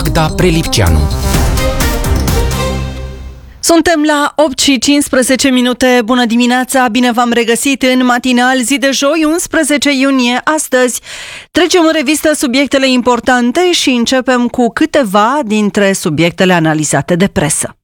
Magda Prelipceanu. Suntem la 8 și 15 minute. Bună dimineața, bine v-am regăsit în matinal, zi de joi, 11 iunie. Astăzi trecem în revistă subiectele importante și începem cu câteva dintre subiectele analizate de presă.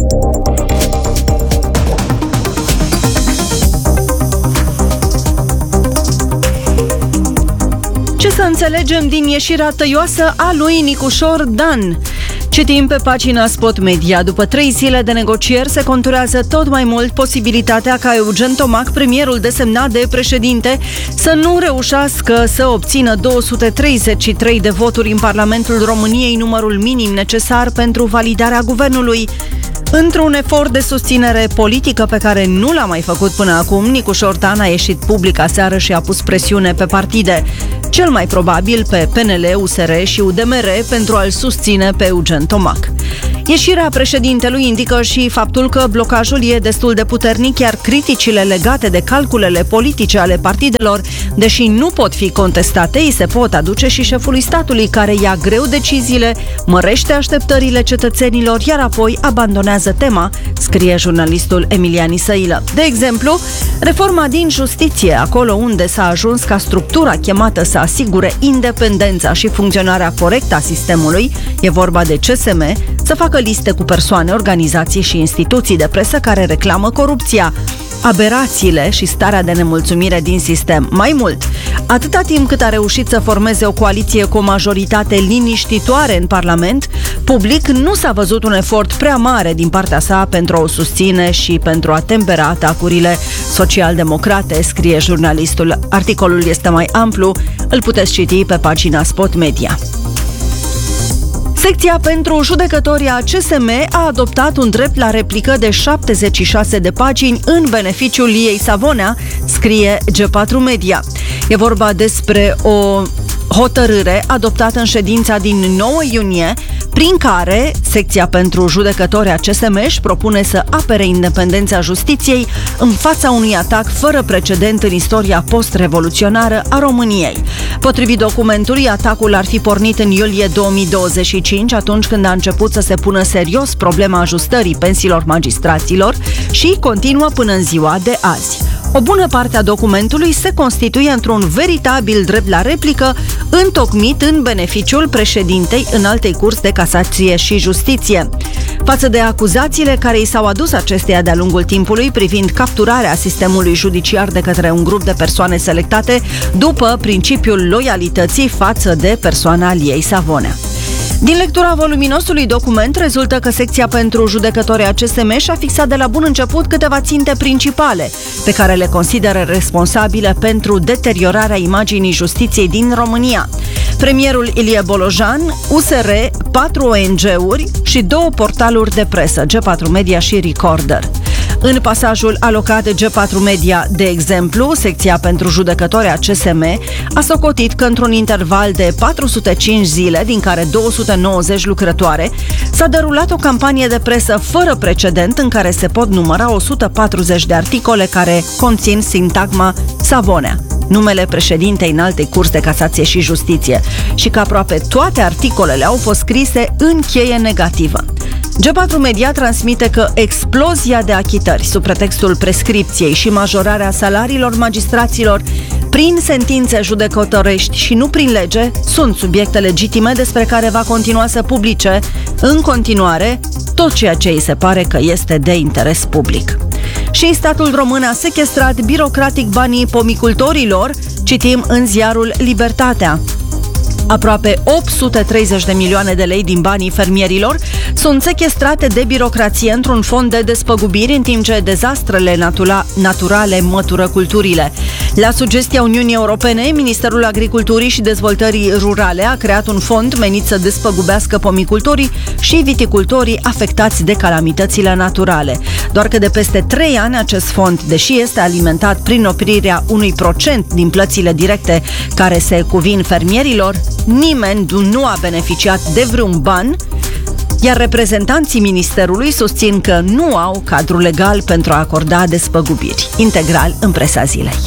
Ce să înțelegem din ieșirea tăioasă a lui Nicușor Dan? Citim pe pagina Spot Media. După 3 zile de negocieri, se conturează tot mai mult posibilitatea ca Eugen Tomac, premierul desemnat de președinte, să nu reușească să obțină 233 de voturi în Parlamentul României, numărul minim necesar pentru validarea guvernului. Într-un efort de susținere politică pe care nu l-a mai făcut până acum, Nicușor Dan a ieșit public aseară și a pus presiune pe partide, cel mai probabil pe PNL, USR și UDMR, pentru a-l susține pe Eugen Tomac. Ieșirea președintelui indică și faptul că blocajul e destul de puternic, iar criticile legate de calculele politice ale partidelor, deși nu pot fi contestate, îi se pot aduce și șefului statului, care ia greu deciziile, mărește așteptările cetățenilor, iar apoi abandonează tema, scrie jurnalistul Emilian Isăilă. De exemplu, reforma din justiție, acolo unde s-a ajuns ca structura chemată să asigure independența și funcționarea corectă a sistemului, e vorba de CSM, să facă liste cu persoane, organizații și instituții de presă care reclamă corupția, aberațiile și starea de nemulțumire din sistem. Mai mult, atâta timp cât a reușit să formeze o coaliție cu o majoritate liniștitoare în Parlament, public nu s-a văzut un efort prea mare din partea sa pentru a o susține și pentru a tempera atacurile social-democrate, scrie jurnalistul. Articolul este mai amplu, îl puteți citi pe pagina Spot Media. Secția pentru judecătorii a CSM a adoptat un drept la replică de 76 de pagini în beneficiul Liei Savonea, scrie G4 Media. E vorba despre o hotărâre adoptată în ședința din 9 iunie, prin care secția pentru judecători a CSM își propune să apere independența justiției în fața unui atac fără precedent în istoria post-revoluționară a României. Potrivit documentului, atacul ar fi pornit în iulie 2025, atunci când a început să se pună serios problema ajustării pensiilor magistraților și continuă până în ziua de azi. O bună parte a documentului se constituie într-un veritabil drept la replică, întocmit în beneficiul președintei Înaltei Curți de Casație și Justiție. Față de acuzațiile care i s-au adus acesteia de-a lungul timpului privind capturarea sistemului judiciar de către un grup de persoane selectate după principiul loialității față de persoana Liei Savonea. Din lectura voluminosului document rezultă că secția pentru judecătorii a CSM și-a fixat de la bun început câteva ținte principale pe care le consideră responsabile pentru deteriorarea imaginii justiției din România. Premierul Ilie Bolojan, USR, 4 ONG-uri și 2 portaluri de presă, G4 Media și Recorder. În pasajul alocat G4 Media, de exemplu, secția pentru judecători a CSM a socotit că într-un interval de 405 zile, din care 290 lucrătoare, s-a derulat o campanie de presă fără precedent în care se pot număra 140 de articole care conțin sintagma Savonea, numele președintei Înaltei Curți de Casație și Justiție, și că aproape toate articolele au fost scrise în cheie negativă. G4 Media transmite că explozia de achitări sub pretextul prescripției și majorarea salariilor magistraților prin sentințe judecătorești și nu prin lege sunt subiecte legitime despre care va continua să publice în continuare tot ceea ce îi se pare că este de interes public. Și statul român a sechestrat birocratic banii pomicultorilor, citim în ziarul Libertatea. Aproape 830 de milioane de lei din banii fermierilor sunt sechestrate de birocrație într-un fond de despăgubiri, în timp ce dezastrele naturale mătură culturile. La sugestia Uniunii Europene, Ministerul Agriculturii și Dezvoltării Rurale a creat un fond menit să despăgubească pomicultorii și viticultorii afectați de calamitățile naturale. Doar că de peste 3 ani acest fond, deși este alimentat prin oprirea unui procent din plățile directe care se cuvin fermierilor, nimeni nu a beneficiat de vreun ban, iar reprezentanții ministerului susțin că nu au cadru legal pentru a acorda despăgubiri. Integral în Presa Zilei.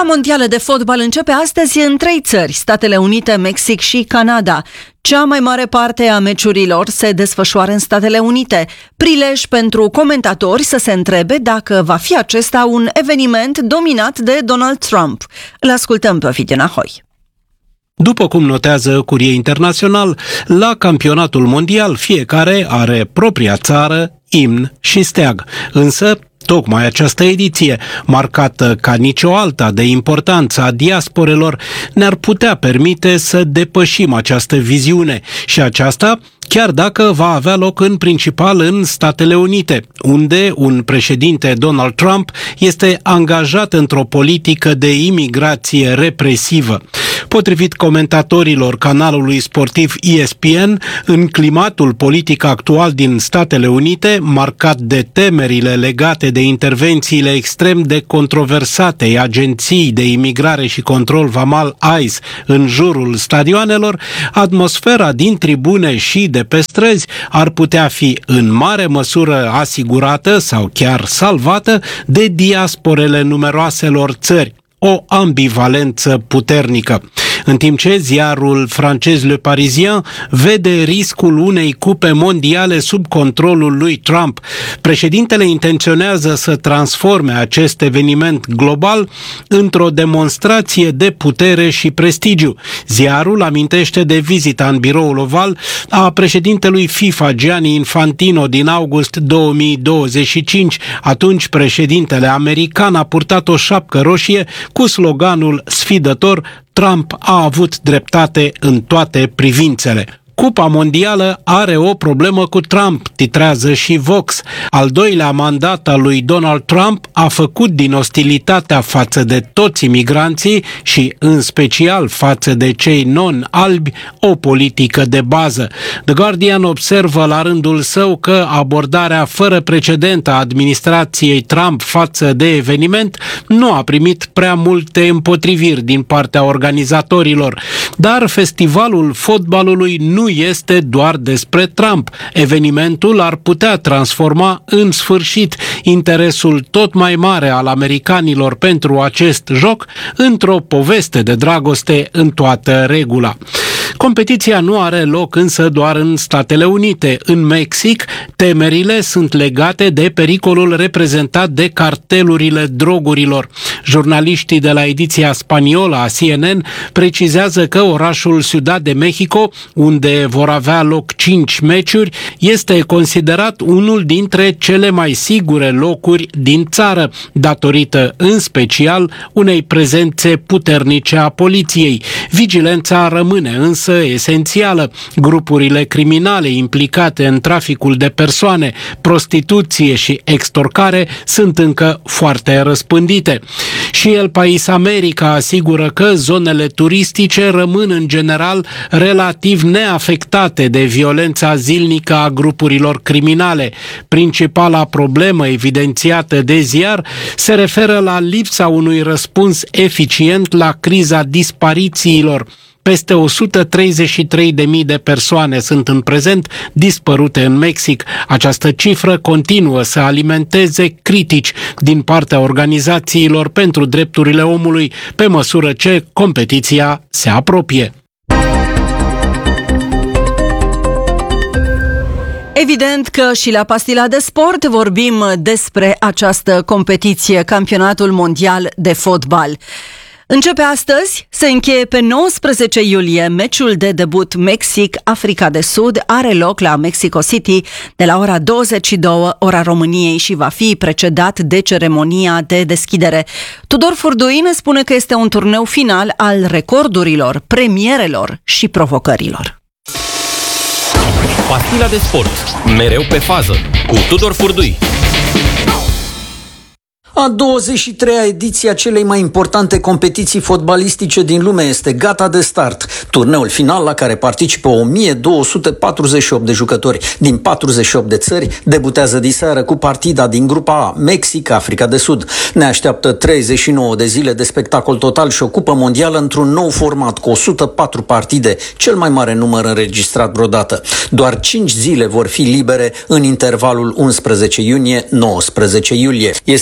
Cupa mondială de fotbal începe astăzi în 3 țări, Statele Unite, Mexic și Canada. Cea mai mare parte a meciurilor se desfășoară în Statele Unite, prilej pentru comentatori să se întrebe dacă va fi acesta un eveniment dominat de Donald Trump. Îl ascultăm pe Ovidiu Nahoi. După cum notează Curie Internațional, la campionatul mondial fiecare are propria țară, imn și steag. Însă, tocmai această ediție, marcată ca nicio alta de importanța diasporelor, ne-ar putea permite să depășim această viziune și aceasta chiar dacă va avea loc în principal în Statele Unite, unde un președinte, Donald Trump, este angajat într-o politică de imigrație represivă. Potrivit comentatorilor canalului sportiv ESPN, în climatul politic actual din Statele Unite, marcat de temerile legate de intervențiile extrem de controversate agenții de imigrare și control vamal ICE în jurul stadioanelor, atmosfera din tribune și de pe străzi ar putea fi în mare măsură asigurată sau chiar salvată de diasporele numeroaselor țări. O ambivalență puternică. În timp ce ziarul francez Le Parisien vede riscul unei cupe mondiale sub controlul lui Trump, președintele intenționează să transforme acest eveniment global într-o demonstrație de putere și prestigiu. Ziarul amintește de vizita în biroul oval a președintelui FIFA Gianni Infantino din august 2025. Atunci președintele american a purtat o șapcă roșie cu sloganul sfidător: Trump a avut dreptate în toate privințele. Cupa mondială are o problemă cu Trump, titrează și Vox. Al doilea mandat al lui Donald Trump a făcut din ostilitatea față de toți imigranții și în special față de cei non-albi o politică de bază. The Guardian observă la rândul său că abordarea fără precedent a administrației Trump față de eveniment nu a primit prea multe împotriviri din partea organizatorilor. Dar festivalul fotbalului nu este doar despre Trump. Evenimentul ar putea transforma în sfârșit interesul tot mai mare al americanilor pentru acest joc într-o poveste de dragoste în toată regula. Competiția nu are loc însă doar în Statele Unite. În Mexic, temerile sunt legate de pericolul reprezentat de cartelurile drogurilor. Jurnaliștii de la ediția spaniolă a CNN precizează că orașul Ciudad de Mexico, unde vor avea loc 5 meciuri, este considerat unul dintre cele mai sigure locuri din țară, datorită în special unei prezențe puternice a poliției. Vigilența rămâne însă esențială. Grupurile criminale implicate în traficul de persoane, prostituție și extorcare sunt încă foarte răspândite. Și El País America asigură că zonele turistice rămân în general relativ neafectate de violența zilnică a grupurilor criminale. Principala problemă evidențiată de ziar se referă la lipsa unui răspuns eficient la criza disparițiilor. Peste 133.000 de persoane sunt în prezent dispărute în Mexic. Această cifră continuă să alimenteze critici din partea organizațiilor pentru drepturile omului pe măsură ce competiția se apropie. Evident că și la Pastila de Sport vorbim despre această competiție, Campionatul Mondial de Fotbal. Începe astăzi, se încheie pe 19 iulie. Meciul de debut Mexic-Africa de Sud are loc la Mexico City de la ora 22, ora României, și va fi precedat de ceremonia de deschidere. Tudor Furdui ne spune că este un turneu final al recordurilor, premierelor și provocărilor. Pastila de Sport, mereu pe fază, cu Tudor Furdui. A 23-a ediție a celei mai importante competiții fotbalistice din lume este gata de start. Turneul final, la care participă 1248 de jucători din 48 de țări, debutează diseară cu partida din grupa A, Mexic-Africa de Sud. Ne așteaptă 39 de zile de spectacol total și o cupă mondială într-un nou format cu 104 partide, cel mai mare număr înregistrat vreodată. Doar 5 zile vor fi libere în intervalul 11 iunie-19 iulie. Este un turneu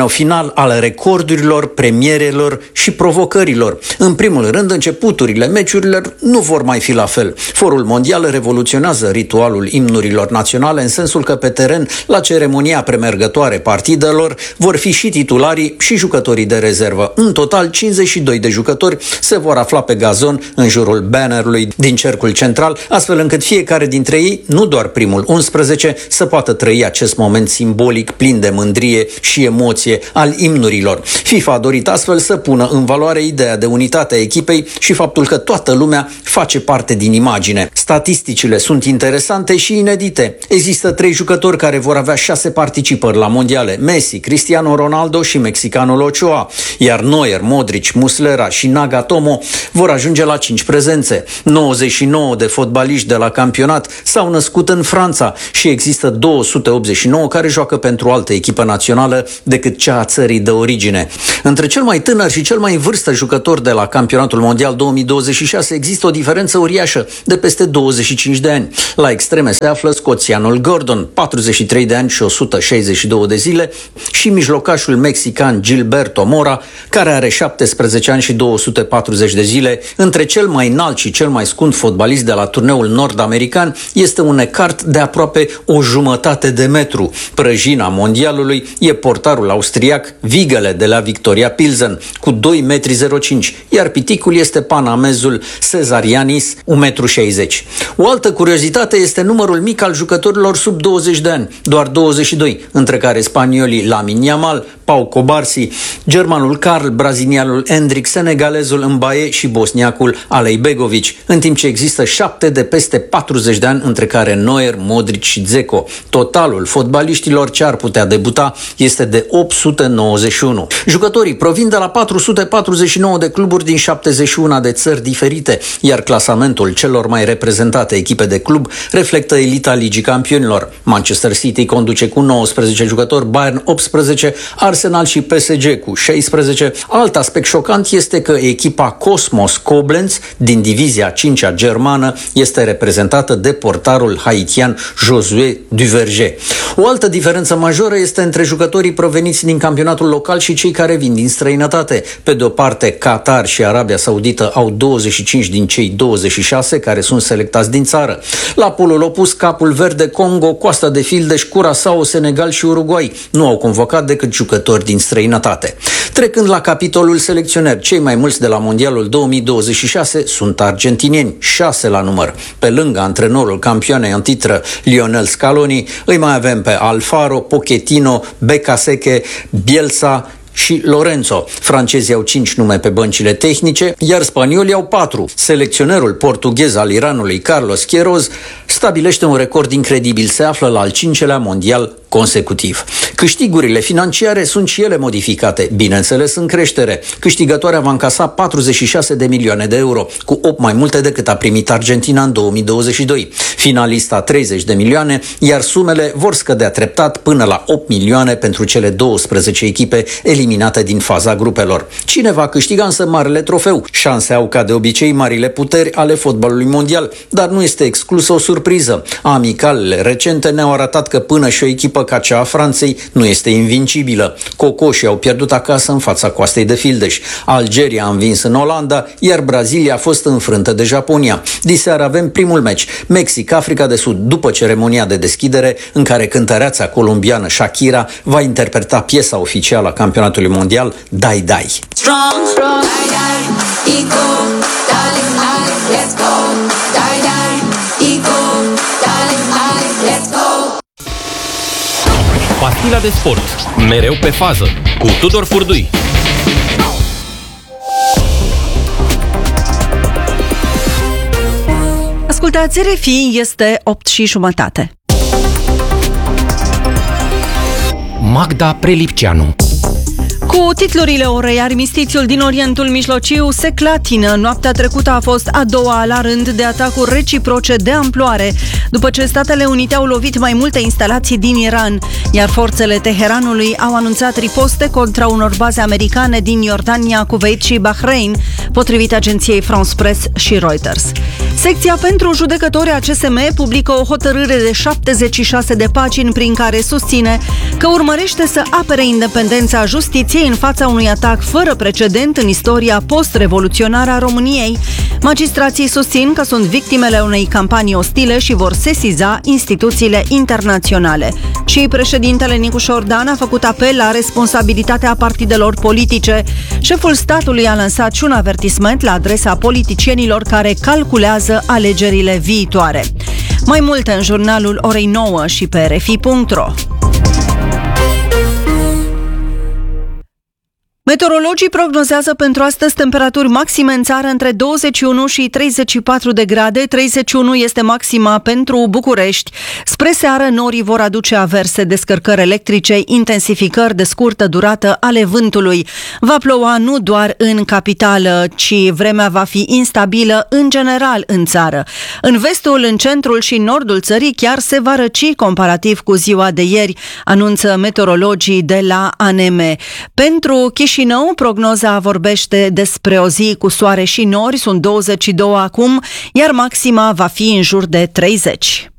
turneu final al recordurilor, premierelor și provocărilor. În primul rând, începuturile meciurilor nu vor mai fi la fel. Forul mondial revoluționează ritualul imnurilor naționale în sensul că pe teren, la ceremonia premergătoare partidelor, vor fi și titularii și jucătorii de rezervă. În total, 52 de jucători se vor afla pe gazon în jurul bannerului din cercul central, astfel încât fiecare dintre ei, nu doar primul 11, să poată trăi acest moment simbolic plin de mândrie și emoție al imnurilor. FIFA a dorit astfel să pună în valoare ideea de unitate a echipei și faptul că toată lumea face parte din imagine. Statisticile sunt interesante și inedite. Există 3 jucători care vor avea 6 participări la mondiale: Messi, Cristiano Ronaldo și mexicanul Ochoa, iar Neuer, Modric, Muslera și Nagatomo vor ajunge la 5 prezențe. 99 de fotbaliști de la campionat s-au născut în Franța și există 289 care joacă pentru o altă echipă națională decât cea a țării de origine. Între cel mai tânăr și cel mai în vârstă jucător de la campionatul mondial 2026 există o diferență uriașă de peste 25 de ani. La extreme se află scoțianul Gordon, 43 de ani și 162 de zile, și mijlocașul mexican Gilberto Mora, care are 17 ani și 240 de zile. Între cel mai înalt și cel mai scund fotbalist de la turneul nord-american este un ecart de aproape o jumătate de metru. Prăjina mondialului e portarul austriac Vigele de la Victoria Pilsen, cu 2,05 m, iar piticul este panamezul Cesarianis, 1,60 m. O altă curiozitate este numărul mic al jucătorilor sub 20 de ani, doar 22, între care spaniolii Lamine Yamal, Pau Cobarsi, germanul Karl, brazilianul Endrick, senegalezul Mbaye și bosniacul Alei Begovic, în timp ce există 7 de peste 40 de ani, între care Neuer, Modric și Dzeko. Totalul fotbaliștilor ce ar putea debuta este de 891. Jucătorii provin de la 449 de cluburi din 71 de țări diferite, iar clasamentul celor mai reprezentate echipe de club reflectă elita Ligii Campionilor. Manchester City conduce cu 19 jucători, Bayern 18, Arsenal și PSG cu 16. Alt aspect șocant este că echipa Cosmos Koblenz din divizia 5-a germană este reprezentată de portarul haitian Josué Duverger. O altă diferență majoră este între jucătorii proveniți din campionatul local și cei care vin din străinătate. Pe de o parte, Qatar și Arabia Saudită au 25 din cei 26 care sunt selectați din țară. La polul opus, Capul Verde, Congo, Coasta de Fildeș, Curaçao, Senegal și Uruguay nu au convocat decât jucători din străinătate. Trecând la capitolul selecționeri, cei mai mulți de la Mondialul 2026 sunt argentinieni, 6 la număr. Pe lângă antrenorul campioanei în titră Lionel Scaloni, îi mai avem pe Alfaro, Pochettino, Becasese, Bielsa și Lorenzo. Francezii au 5 nume pe băncile tehnice, iar spaniolii au 4. Selecționerul portughez al Iranului, Carlos Queiroz, stabilește un record incredibil. Se află la al 5-lea mondial consecutiv. Câștigurile financiare sunt și ele modificate, bineînțeles în creștere. Câștigătoarea va încasa 46 de milioane de euro, cu 8 mai multe decât a primit Argentina în 2022. Finalista 30 de milioane, iar sumele vor scădea treptat până la 8 milioane pentru cele 12 echipe eliminate din faza grupelor. Cine va câștiga însă marele trofeu? Șanse au ca de obicei marile puteri ale fotbalului mondial, dar nu este exclusă o surpriză. Amicalele recente ne-au arătat că până și o echipă ca cea a Franței nu este invincibilă. Cocoșii au pierdut acasă în fața Coastei de Fildeș. Algeria a învins în Olanda, iar Brazilia a fost înfrântă de Japonia. Diseară avem primul meci, Mexic-Africa de Sud, după ceremonia de deschidere în care cântăreața colombiană Shakira va interpreta piesa oficială a campionatului mondial, Dai Dai. Strong, dai dai, ego, darling, let's go. Dai dai, ego, darling, let's go. Pastila de sport. Mereu pe fază. Cu Tudor Furdui. Ascultați RFI, este 8:30. Magda Prelipceanu. Cu titlurile orei, armistițiul din Orientul Mijlociu se clatină. Noaptea trecută a fost a doua la rând de atacuri reciproce de amploare, după ce Statele Unite au lovit mai multe instalații din Iran, iar forțele Teheranului au anunțat riposte contra unor baze americane din Iordania, Kuwait și Bahrain, potrivit agenției France Press și Reuters. Secția pentru judecători a CSM publică o hotărâre de 76 de pagini prin care susține că urmărește să apere independența justiției în fața unui atac fără precedent în istoria post-revoluționară a României. Magistrații susțin că sunt victimele unei campanii ostile și vor sesiza instituțiile internaționale. Și președintele Nicu Șordan a făcut apel la responsabilitatea partidelor politice. Șeful statului a lansat și un avertisment la adresa politicienilor care calculează alegerile viitoare. Mai multe în jurnalul orei 9 și pe rfi.ro. Meteorologii prognozează pentru astăzi temperaturi maxime în țară între 21 și 34 de grade, 31 este maxima pentru București. Spre seară, norii vor aduce averse, descărcări electrice, intensificări de scurtă durată ale vântului. Va ploua nu doar în capitală, ci vremea va fi instabilă în general în țară. În vestul, în centrul și nordul țării chiar se va răci comparativ cu ziua de ieri, anunță meteorologii de la ANM. Pentru Chișinău, prognoza vorbește despre o zi cu soare și nori, sunt 22 acum, iar maxima va fi în jur de 30.